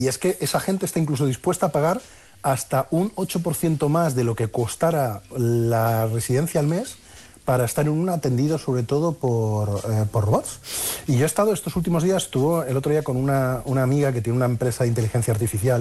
Y es que esa gente está incluso dispuesta a pagar hasta un 8% más de lo que costara la residencia al mes para estar en un atendido sobre todo por robots. Y yo he estado estos últimos días, estuve el otro día con una amiga que tiene una empresa de inteligencia artificial